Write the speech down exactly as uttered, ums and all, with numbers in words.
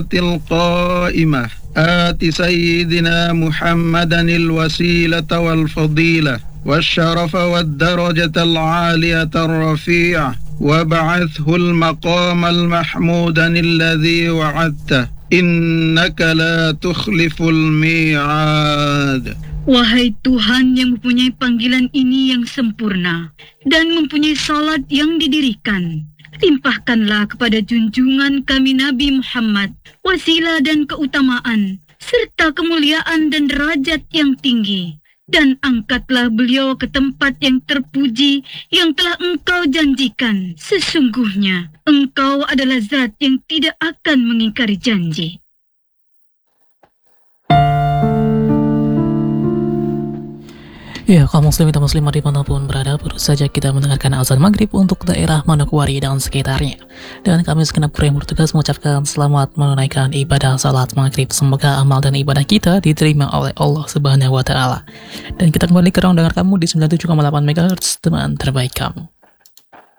القائمة آت سيدنا محمدا الوسيلة والفضيلة والشرف والدرجة العالية الرفيعة وابعثه المقام المحمود الذي وعدته إنك لا تخلف الميعاد. Wahai Tuhan yang mempunyai panggilan ini yang sempurna dan mempunyai salat yang didirikan, limpahkanlah kepada junjungan kami Nabi Muhammad wasilah dan keutamaan serta kemuliaan dan derajat yang tinggi, dan angkatlah beliau ke tempat yang terpuji yang telah Engkau janjikan. Sesungguhnya Engkau adalah zat yang tidak akan mengingkari janji. Ya, kaum muslimin dan muslimat dimanapun berada, baru saja kita mendengarkan azan maghrib untuk daerah Manokwari dan sekitarnya. Dan kami segenap kru yang bertugas mengucapkan selamat menunaikan ibadah salat maghrib. Semoga amal dan ibadah kita diterima oleh Allah Subhanahu wa Ta'ala. Dan kita kembali ke ruang dengar kamu di sembilan puluh tujuh koma delapan megahertz, teman terbaik kamu.